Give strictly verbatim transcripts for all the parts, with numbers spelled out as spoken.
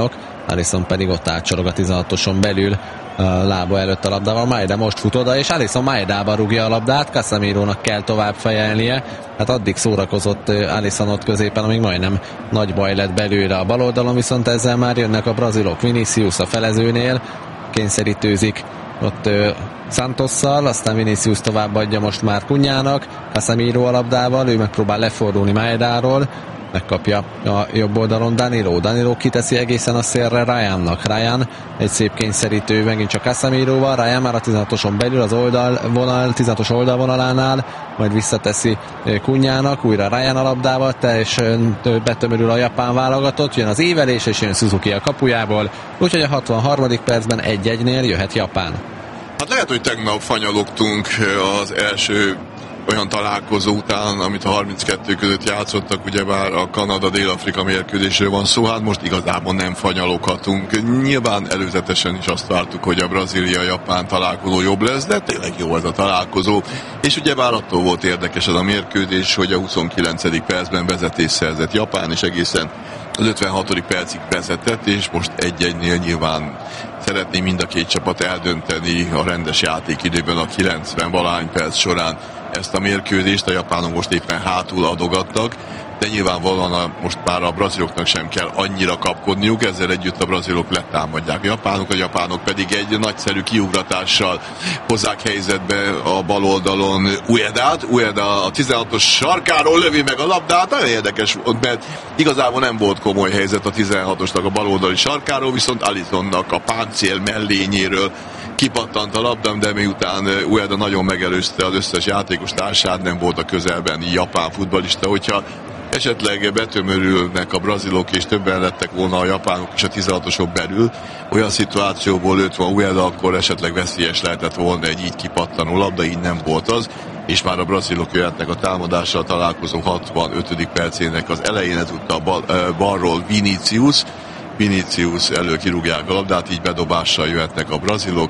Alisson pedig ott átcsorog a tizenhatoson belül, a lába előtt a labdával. Maeda most fut oda, és Alisson Maedába rúgja a labdát. Casemirónak kell tovább fejelnie. Hát addig szórakozott Alisson ott középen, amíg majdnem nagy baj lett belőle a bal oldalon, viszont ezzel már jönnek a brazilok. Vinicius a felezőnél kényszerítőzik ott Santosszal, aztán Vinicius továbbadja most már Cunhának, Casemiro a labdával, ő megpróbál lefordulni Maedáról, megkapja a jobb oldalon Danilo. Danilo kiteszi egészen a szélre Ryannak. Ryan egy szép kényszerítő megint csak Casemiroval. Ryan már a tizenhatoson belül az oldalvonal, tizenhatos oldalvonalánál, majd visszateszi Cunhának, újra Ryan a labdával, teljesen betömörül a japán válogatott, jön az évelés, és jön Suzuki a kapujából, úgyhogy a hatvanharmadik percben egy-egynél jöhet Japán. Hát lehet, hogy tegnap fanyalogtunk az első olyan találkozó után, amit a harminckettő között játszottak, ugyebár a Kanada-Dél-Afrika mérkőzésről van szó, hát most igazából nem fanyaloghatunk. Nyilván előzetesen is azt vártuk, hogy a Brazília-Japán találkozó jobb lesz, de tényleg jó ez a találkozó. És ugyebár attól volt érdekes ez a mérkőzés, hogy a huszonkilencedik percben vezetés szerzett Japán, és egészen az ötvenhatodik percig vezetett, és most egy-egynél nyilván szeretné mind a két csapat eldönteni a rendes játékidőben a kilencven valány perc során ezt a mérkőzést. A japánok most éppen hátul adogattak, de nyilvánvalóan a, most már a braziloknak sem kell annyira kapkodniuk, ezzel együtt a brazilok letámadják a japánok, a japánok pedig egy nagyszerű kiugratással hozzák helyzetbe a bal oldalon Uedát. Ueda a tizenhatos sarkáról lövi meg a labdát, nagyon érdekes volt, mert igazából nem volt komoly helyzet a tizenhatosnak a bal oldali sarkáról, viszont Alissonnak a páncél mellényéről kipattant a labdám, de miután Ueda nagyon megelőzte az összes játékos társát, nem volt a közelben japán futballista. Hogyha esetleg betömörülnek a brazilok, és többen lettek volna a japánok is a tizenhatosok belül, olyan szituációból lőtt van Ueda, akkor esetleg veszélyes lehetett volna egy így kipattanó labda, így nem volt az, és már a brazilok jöhetnek a támadásra a találkozó hatvanötödik percének az elején, ezúttal bal, balról Vinicius, Vinicius elő kirúgják a labdát, így bedobással jöhetnek a brazilok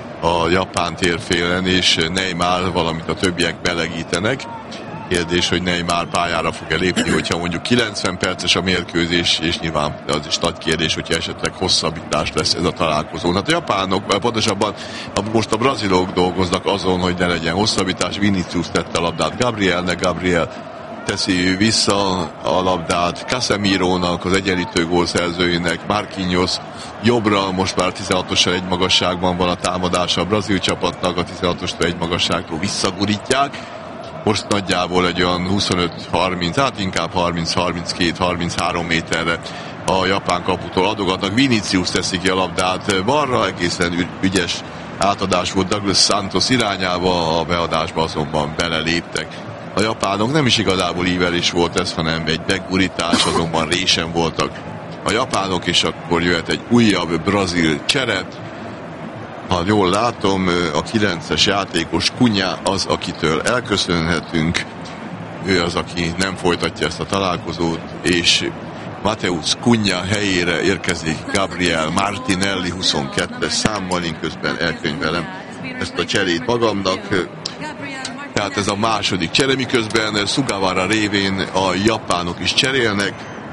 a japán térfélen, és Neymar, valamint a többiek belegítenek. Kérdés, hogy Neymar pályára fog-e lépni, hogyha mondjuk kilencven perces a mérkőzés, és nyilván az is nagy kérdés, hogyha esetleg hosszabbítás lesz ez a találkozó. Hát a japánok, pontosabban most a brazilok dolgoznak azon, hogy ne legyen hosszabbítás. Vinicius tette a labdát Gabrielnek, Gabriel teszi vissza a labdát Casemirónak, az egyenlítő gólszerzőjének, Marquinhos jobbra, most már tizenhatossal egy magasságban van a támadása a brazil csapatnak, a tizenhatostól egy magasságtól visszagurítják. Most nagyjából egy olyan huszonöt harminc, hát inkább harminc harminckettő harminchárom méterre a japán kaputól adogatnak. Vinicius teszi ki a labdát balra, egészen ügyes átadás volt Douglas Santos irányába, a beadásba azonban beleléptek. A japánok, nem is igazából ívelés volt ez, hanem egy begurítás, azonban résen voltak a japánok, és akkor jöhet egy újabb brazil cseret. Ha jól látom, a kilences játékos Cunha az, akitől elköszönhetünk. Ő az, aki nem folytatja ezt a találkozót, és Matheus Cunha helyére érkezik Gabriel Martinelli huszonkettes számmal, én közben elkönyvelem ezt a cserét magamnak. Tehát ez a második csere, miközben Sugawara révén a japánok is cserélnek.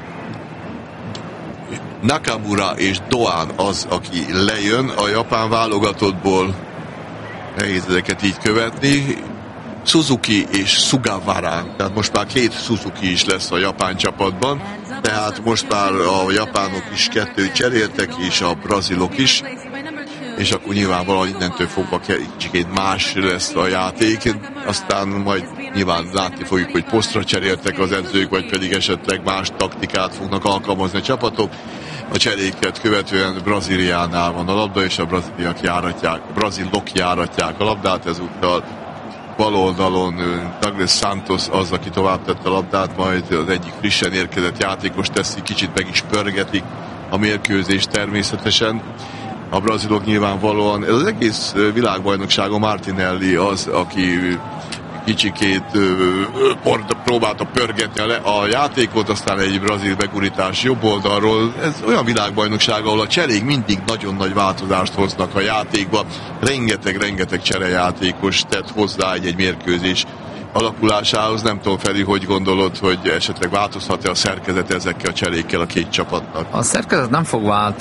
Nakamura és Doan az, aki lejön a japán válogatottból. Nehéz ezeket így követni. Suzuki és Sugawara, tehát most már két Suzuki is lesz a japán csapatban, tehát most már a japánok is kettőt cseréltek, és a brazilok is, és akkor nyilvánvalóan innentől fogva kicsit más lesz a játék, aztán majd nyilván látni fogjuk, hogy posztra cseréltek az edzők, vagy pedig esetleg más taktikát fognak alkalmazni a csapatok. A cseréket követően Brazíliánál van a labda, és a braziliak járatják, a brazilok járatják a labdát, ezúttal bal oldalon Douglas Santos az, aki tovább tette a labdát, majd az egyik frissen érkezett játékos teszi, kicsit meg is pörgetik a mérkőzést természetesen. A brazilok nyilvánvalóan, ez az egész világbajnokságon Martinelli az, aki kicsikét próbálta pörgetni a, a játékot, aztán egy brazil begurítás jobb oldalról. Ez olyan világbajnokság, ahol a cserék mindig nagyon nagy változást hoznak a játékba. Rengeteg-rengeteg cserejátékos tett hozzá egy-egy mérkőzés alakulásához. Nem tudom, Feri, hogy gondolod, hogy esetleg változhat-e a szerkezet ezekkel a cserékkel a két csapatnak? A szerkezet nem fog változni.